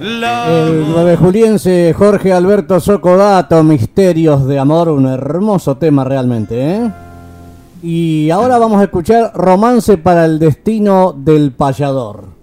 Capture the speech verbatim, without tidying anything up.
El nueve juliense Jorge Alberto Socodato, Misterios de Amor, un hermoso tema realmente, ¿eh? Y ahora vamos a escuchar Romance para el Destino del Payador.